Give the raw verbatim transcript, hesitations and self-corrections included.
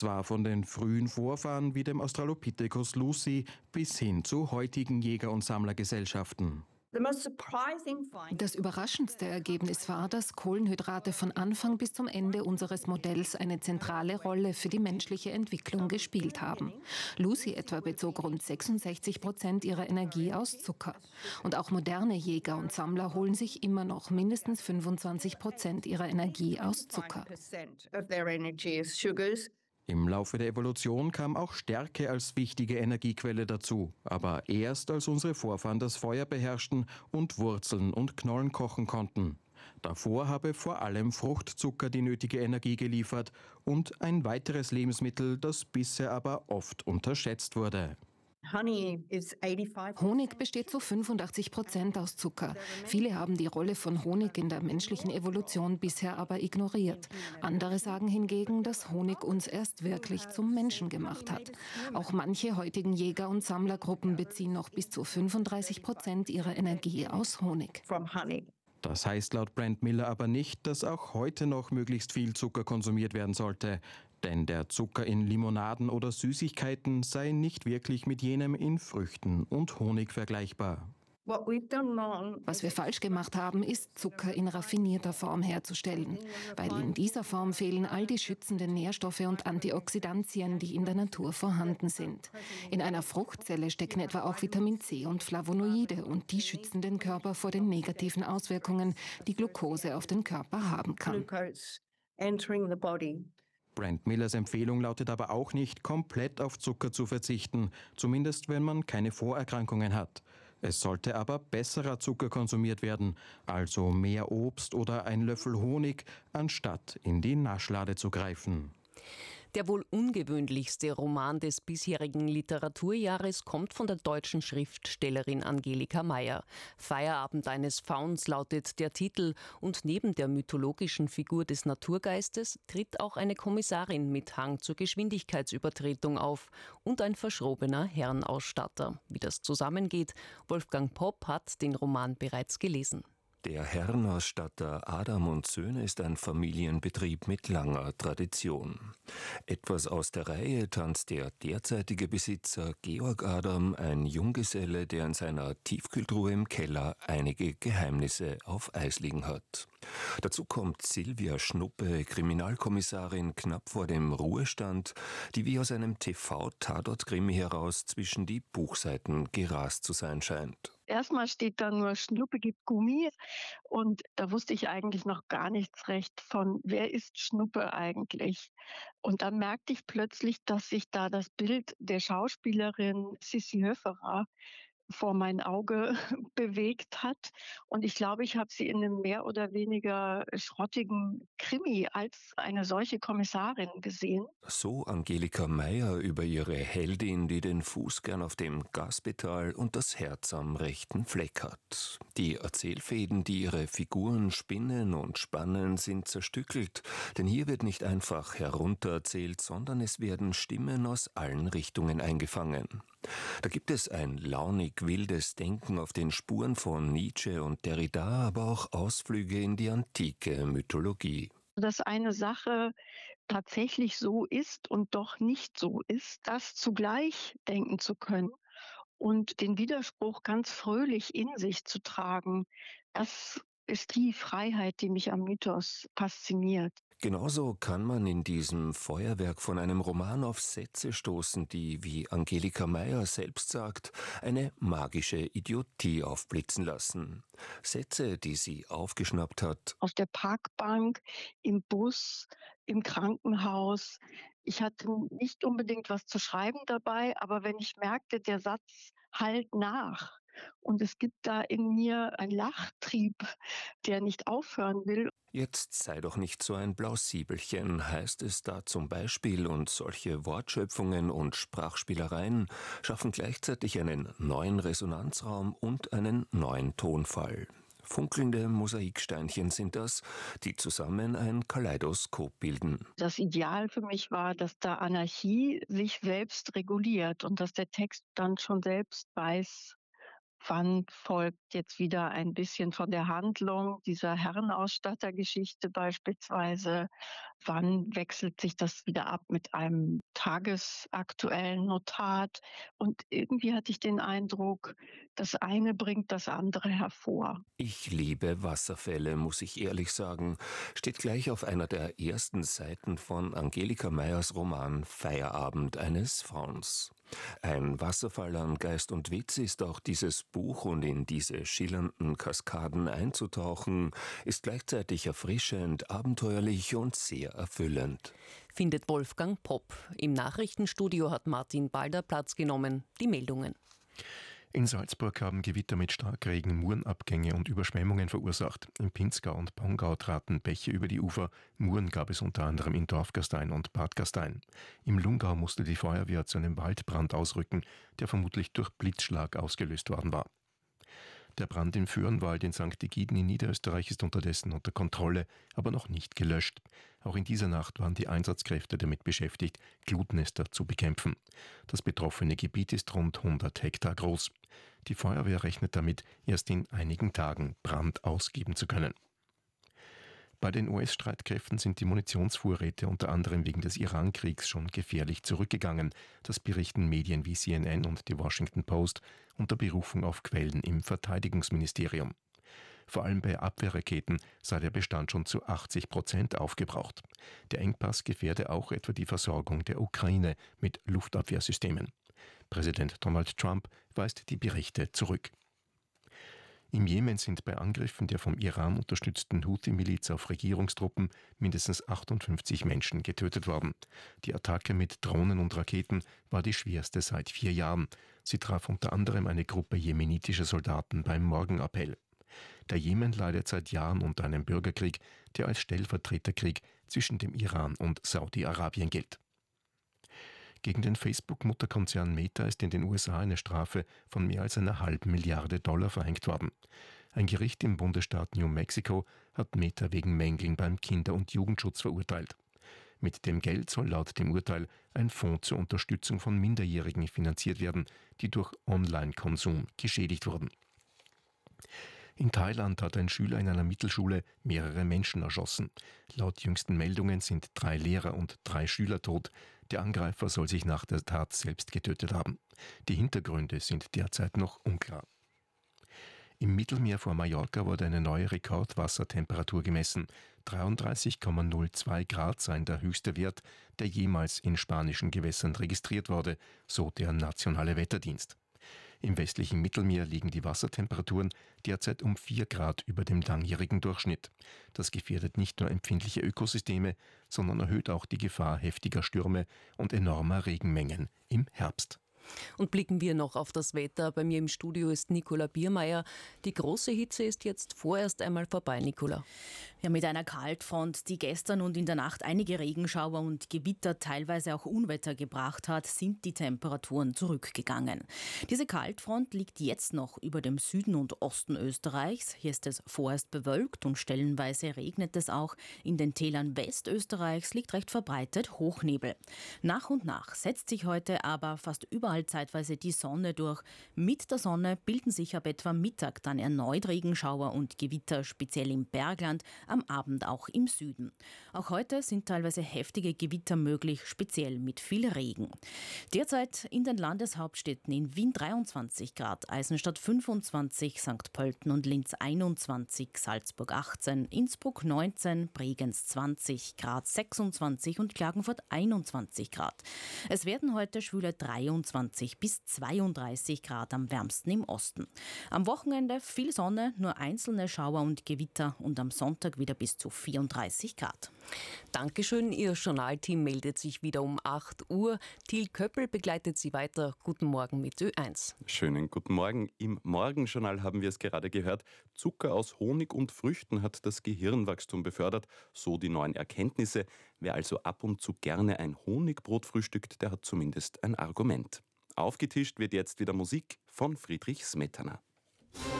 Zwar von den frühen Vorfahren wie dem Australopithecus lucy bis hin zu heutigen Jäger- und Sammlergesellschaften. Das überraschendste Ergebnis war, dass Kohlenhydrate von Anfang bis zum Ende unseres Modells eine zentrale Rolle für die menschliche Entwicklung gespielt haben. Lucy etwa bezog rund sechsundsechzig Prozent ihrer Energie aus Zucker. Und auch moderne Jäger und Sammler holen sich immer noch mindestens fünfundzwanzig Prozent ihrer Energie aus Zucker. Im Laufe der Evolution kam auch Stärke als wichtige Energiequelle dazu, aber erst als unsere Vorfahren das Feuer beherrschten und Wurzeln und Knollen kochen konnten. Davor habe vor allem Fruchtzucker die nötige Energie geliefert und ein weiteres Lebensmittel, das bisher aber oft unterschätzt wurde. Honig besteht zu fünfundachtzig Prozent aus Zucker. Viele haben die Rolle von Honig in der menschlichen Evolution bisher aber ignoriert. Andere sagen hingegen, dass Honig uns erst wirklich zum Menschen gemacht hat. Auch manche heutigen Jäger- und Sammlergruppen beziehen noch bis zu fünfunddreißig Prozent ihrer Energie aus Honig. Das heißt laut Brent Miller aber nicht, dass auch heute noch möglichst viel Zucker konsumiert werden sollte. Denn der Zucker in Limonaden oder Süßigkeiten sei nicht wirklich mit jenem in Früchten und Honig vergleichbar. Was wir falsch gemacht haben, ist, Zucker in raffinierter Form herzustellen. Weil in dieser Form fehlen all die schützenden Nährstoffe und Antioxidantien, die in der Natur vorhanden sind. In einer Fruchtzelle stecken etwa auch Vitamin C und Flavonoide und die schützen den Körper vor den negativen Auswirkungen, die Glucose auf den Körper haben kann. Brent Millers Empfehlung lautet aber auch nicht, komplett auf Zucker zu verzichten, zumindest wenn man keine Vorerkrankungen hat. Es sollte aber besserer Zucker konsumiert werden, also mehr Obst oder ein Löffel Honig, anstatt in die Naschlade zu greifen. Der wohl ungewöhnlichste Roman des bisherigen Literaturjahres kommt von der deutschen Schriftstellerin Angelika Meyer. Feierabend eines Fauns lautet der Titel und neben der mythologischen Figur des Naturgeistes tritt auch eine Kommissarin mit Hang zur Geschwindigkeitsübertretung auf und ein verschrobener Herrenausstatter. Wie das zusammengeht, Wolfgang Popp hat den Roman bereits gelesen. Der Herrenausstatter Adam und Söhne ist ein Familienbetrieb mit langer Tradition. Etwas aus der Reihe tanzt der derzeitige Besitzer Georg Adam, ein Junggeselle, der in seiner Tiefkühltruhe im Keller einige Geheimnisse auf Eis liegen hat. Dazu kommt Silvia Schnuppe, Kriminalkommissarin knapp vor dem Ruhestand, die wie aus einem T V-Tatort-Krimi heraus zwischen die Buchseiten gerast zu sein scheint. Erstmal steht da nur Schnuppe gibt Gummi und da wusste ich eigentlich noch gar nichts recht von, wer ist Schnuppe eigentlich? Und dann merkte ich plötzlich, dass sich da das Bild der Schauspielerin Sissi Höfferer vor mein Auge bewegt hat. Und ich glaube, ich habe sie in einem mehr oder weniger schrottigen Krimi als eine solche Kommissarin gesehen. So Angelika Meyer über ihre Heldin, die den Fuß gern auf dem Gaspedal und das Herz am rechten Fleck hat. Die Erzählfäden, die ihre Figuren spinnen und spannen, sind zerstückelt. Denn hier wird nicht einfach heruntererzählt, sondern es werden Stimmen aus allen Richtungen eingefangen. Da gibt es ein launig wildes Denken auf den Spuren von Nietzsche und Derrida, aber auch Ausflüge in die antike Mythologie. Dass eine Sache tatsächlich so ist und doch nicht so ist, das zugleich denken zu können und den Widerspruch ganz fröhlich in sich zu tragen, das ist die Freiheit, die mich am Mythos fasziniert. Genauso kann man in diesem Feuerwerk von einem Roman auf Sätze stoßen, die, wie Angelika Meyer selbst sagt, eine magische Idiotie aufblitzen lassen. Sätze, die sie aufgeschnappt hat. Auf der Parkbank, im Bus, im Krankenhaus. Ich hatte nicht unbedingt was zu schreiben dabei, aber wenn ich merkte, der Satz hallt nach und es gibt da in mir einen Lachtrieb, der nicht aufhören will. Jetzt sei doch nicht so ein Blausibelchen, heißt es da zum Beispiel, und solche Wortschöpfungen und Sprachspielereien schaffen gleichzeitig einen neuen Resonanzraum und einen neuen Tonfall. Funkelnde Mosaiksteinchen sind das, die zusammen ein Kaleidoskop bilden. Das Ideal für mich war, dass da Anarchie sich selbst reguliert und dass der Text dann schon selbst weiß, wann folgt jetzt wieder ein bisschen von der Handlung dieser Herrenausstattergeschichte beispielsweise, wann wechselt sich das wieder ab mit einem tagesaktuellen Notat. Und irgendwie hatte ich den Eindruck, das eine bringt das andere hervor. Ich liebe Wasserfälle, muss ich ehrlich sagen. Steht gleich auf einer der ersten Seiten von Angelika Meyers Roman Feierabend eines Fauns. Ein Wasserfall an Geist und Witz ist auch dieses Buch, und in diese schillernden Kaskaden einzutauchen, ist gleichzeitig erfrischend, abenteuerlich und sehr erfüllend. Findet Wolfgang Popp. Im Nachrichtenstudio hat Martin Balder Platz genommen. Die Meldungen. In Salzburg haben Gewitter mit Starkregen Murenabgänge und Überschwemmungen verursacht. Im Pinzgau und Pongau traten Bäche über die Ufer. Muren gab es unter anderem in Dorfgastein und Bad Gastein. Im Lungau musste die Feuerwehr zu einem Waldbrand ausrücken, der vermutlich durch Blitzschlag ausgelöst worden war. Der Brand im Föhrenwald in Sankt Egiden in Niederösterreich ist unterdessen unter Kontrolle, aber noch nicht gelöscht. Auch in dieser Nacht waren die Einsatzkräfte damit beschäftigt, Glutnester zu bekämpfen. Das betroffene Gebiet ist rund hundert Hektar groß. Die Feuerwehr rechnet damit, erst in einigen Tagen Brand ausgeben zu können. Bei den U S-Streitkräften sind die Munitionsvorräte unter anderem wegen des Iran-Kriegs schon gefährlich zurückgegangen. Das berichten Medien wie C N N und die Washington Post unter Berufung auf Quellen im Verteidigungsministerium. Vor allem bei Abwehrraketen sei der Bestand schon zu achtzig Prozent aufgebraucht. Der Engpass gefährde auch etwa die Versorgung der Ukraine mit Luftabwehrsystemen. Präsident Donald Trump weist die Berichte zurück. Im Jemen sind bei Angriffen der vom Iran unterstützten Houthi-Miliz auf Regierungstruppen mindestens achtundfünfzig Menschen getötet worden. Die Attacke mit Drohnen und Raketen war die schwerste seit vier Jahren. Sie traf unter anderem eine Gruppe jemenitischer Soldaten beim Morgenappell. Der Jemen leidet seit Jahren unter einem Bürgerkrieg, der als Stellvertreterkrieg zwischen dem Iran und Saudi-Arabien gilt. Gegen den Facebook-Mutterkonzern Meta ist in den U S A eine Strafe von mehr als einer halben Milliarde Dollar verhängt worden. Ein Gericht im Bundesstaat New Mexico hat Meta wegen Mängeln beim Kinder- und Jugendschutz verurteilt. Mit dem Geld soll laut dem Urteil ein Fonds zur Unterstützung von Minderjährigen finanziert werden, die durch Online-Konsum geschädigt wurden. In Thailand hat ein Schüler in einer Mittelschule mehrere Menschen erschossen. Laut jüngsten Meldungen sind drei Lehrer und drei Schüler tot. Der Angreifer soll sich nach der Tat selbst getötet haben. Die Hintergründe sind derzeit noch unklar. Im Mittelmeer vor Mallorca wurde eine neue Rekordwassertemperatur gemessen. dreiunddreißig Komma null zwei Grad seien der höchste Wert, der jemals in spanischen Gewässern registriert wurde, so der nationale Wetterdienst. Im westlichen Mittelmeer liegen die Wassertemperaturen derzeit um vier Grad über dem langjährigen Durchschnitt. Das gefährdet nicht nur empfindliche Ökosysteme, sondern erhöht auch die Gefahr heftiger Stürme und enormer Regenmengen im Herbst. Und blicken wir noch auf das Wetter. Bei mir im Studio ist Nicola Biermeier. Die große Hitze ist jetzt vorerst einmal vorbei, Nicola. Ja, mit einer Kaltfront, die gestern und in der Nacht einige Regenschauer und Gewitter, teilweise auch Unwetter gebracht hat, sind die Temperaturen zurückgegangen. Diese Kaltfront liegt jetzt noch über dem Süden und Osten Österreichs. Hier ist es vorerst bewölkt und stellenweise regnet es auch. In den Tälern Westösterreichs liegt recht verbreitet Hochnebel. Nach und nach setzt sich heute aber fast überall zeitweise die Sonne durch. Mit der Sonne bilden sich ab etwa Mittag dann erneut Regenschauer und Gewitter, speziell im Bergland, am Abend auch im Süden. Auch heute sind teilweise heftige Gewitter möglich, speziell mit viel Regen. Derzeit in den Landeshauptstädten in Wien dreiundzwanzig Grad, Eisenstadt fünfundzwanzig, Sankt Pölten und Linz einundzwanzig, Salzburg achtzehn, Innsbruck neunzehn, Bregenz zwanzig, Graz sechsundzwanzig und Klagenfurt einundzwanzig Grad. Es werden heute schwüle dreiundzwanzig bis zweiunddreißig Grad, am wärmsten im Osten. Am Wochenende viel Sonne, nur einzelne Schauer und Gewitter und am Sonntag wieder bis zu vierunddreißig Grad. Dankeschön, Ihr Journalteam meldet sich wieder um acht Uhr. Thiel Köppel begleitet Sie weiter. Guten Morgen mit Ö eins. Schönen guten Morgen. Im Morgenjournal haben wir es gerade gehört. Zucker aus Honig und Früchten hat das Gehirnwachstum befördert, so die neuen Erkenntnisse. Wer also ab und zu gerne ein Honigbrot frühstückt, der hat zumindest ein Argument. Aufgetischt wird jetzt wieder Musik von Friedrich Smetana.